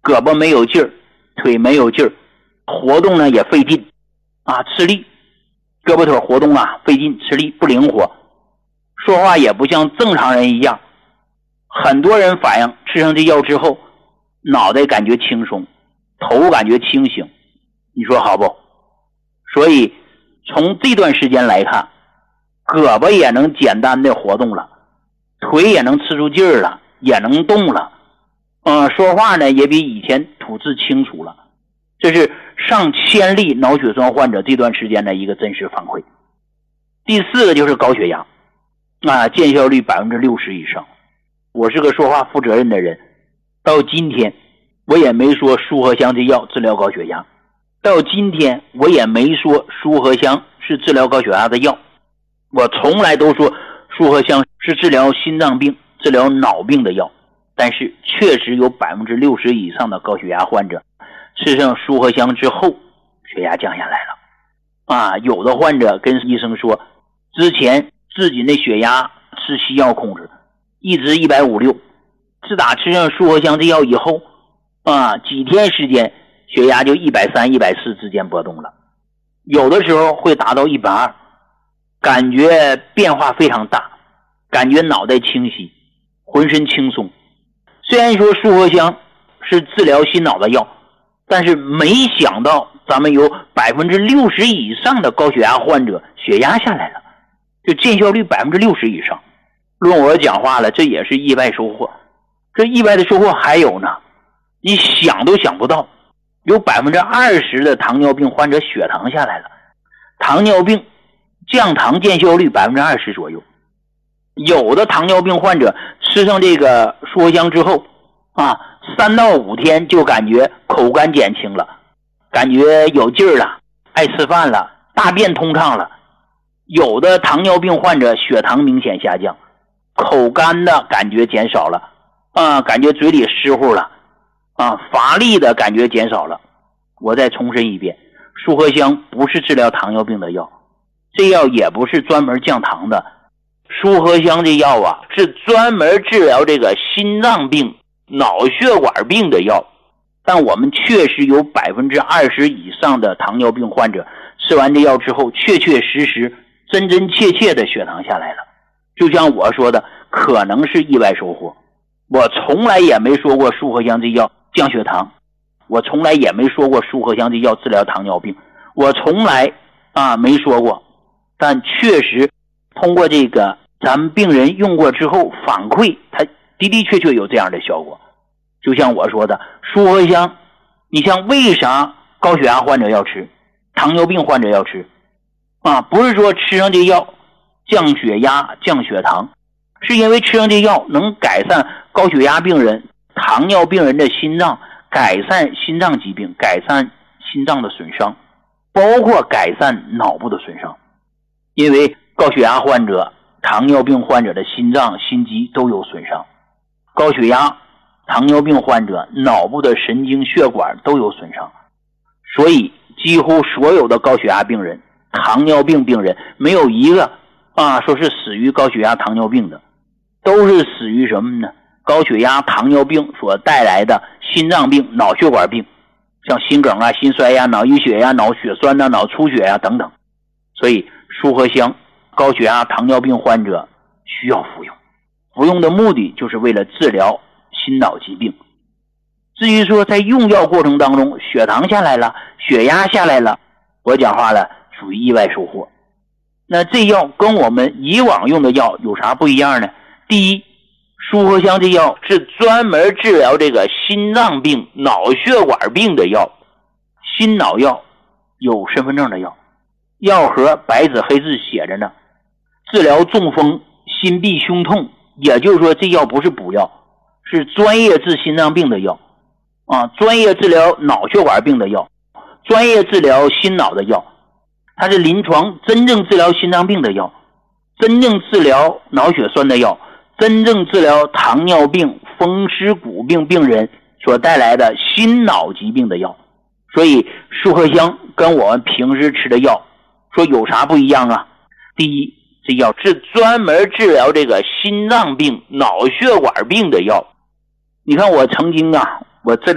胳膊没有劲儿，腿没有劲儿，活动呢也费劲吃力，胳膊腿活动费劲吃力不灵活，说话也不像正常人一样。很多人反映吃上这药之后，脑袋感觉轻松，头感觉清醒，你说好不？所以从这段时间来看，胳膊也能简单的活动了，腿也能吃出劲儿了，也能动了，说话呢也比以前吐字清楚了。这是上千例脑血栓患者这段时间的一个真实反馈。第四个就是高血压见效率 60% 以上。我是个说话负责任的人，到今天我也没说舒和香这药治疗高血压，到今天我也没说舒和香是治疗高血压的药，我从来都说舒和香是治疗心脏病治疗脑病的药。但是确实有 60% 以上的高血压患者吃上舒和香之后血压降下来了有的患者跟医生说，之前自己的血压吃西药控制，一直150/6，自打吃上舒和香这药以后几天时间血压就130、140之间波动了，有的时候会达到120，感觉变化非常大，感觉脑袋清晰，浑身轻松。虽然说舒和香是治疗心脑的药，但是没想到咱们有 60% 以上的高血压患者血压下来了，就见效率 60% 以上。论我讲话了，这也是意外收获。这意外的收获还有呢，你想都想不到，有 20% 的糖尿病患者血糖下来了，糖尿病降糖见效率 20% 左右。有的糖尿病患者吃上这个舒和香之后3到5天就感觉口干减轻了，感觉有劲儿了，爱吃饭了，大便通畅了。有的糖尿病患者血糖明显下降，口干的感觉减少了感觉嘴里湿乎了乏力的感觉减少了。我再重申一遍，舒和香不是治疗糖尿病的药，这药也不是专门降糖的，舒和香这药是专门治疗这个心脏病脑血管病的药。但我们确实有 20% 以上的糖尿病患者吃完这药之后确确实实真真切切的血糖下来了。就像我说的，可能是意外收获。我从来也没说过舒和香这药降血糖，我从来也没说过舒和香这药治疗糖尿病，我从来没说过。但确实通过这个咱们病人用过之后反馈，他的的确确有这样的效果。就像我说的，舒和香你像为啥高血压患者要吃，糖尿病患者要吃不是说吃上这药降血压降血糖，是因为吃上这药能改善高血压病人糖尿病人的心脏，改善心脏疾病，改善心脏的损伤，包括改善脑部的损伤。因为高血压患者糖尿病患者的心脏心肌都有损伤，高血压糖尿病患者脑部的神经血管都有损伤，所以几乎所有的高血压病人糖尿病病人没有一个说是死于高血压糖尿病的，都是死于什么呢？高血压糖尿病所带来的心脏病脑血管病，像心梗心衰脑溢血脑血栓脑出血等等。所以舒和香高血压糖尿病患者需要服用，服用的目的就是为了治疗心脑疾病。至于说在用药过程当中血糖下来了血压下来了，我讲话了属于意外收获。那这药跟我们以往用的药有啥不一样呢？第一，舒和香这药是专门治疗这个心脏病脑血管病的药，心脑药，有身份证的药，药盒白纸黑字写着呢，治疗中风心闭胸痛，也就是说这药不是补药，是专业治心脏病的药专业治疗脑血管病的药，专业治疗心脑的药，它是临床真正治疗心脏病的药，真正治疗脑血栓的药，真正治疗糖尿病风湿骨病病人所带来的心脑疾病的药。所以舒和香跟我们平时吃的药说有啥不一样啊？第一，这药是专门治疗这个心脏病脑血管病的药。你看我曾经我治疗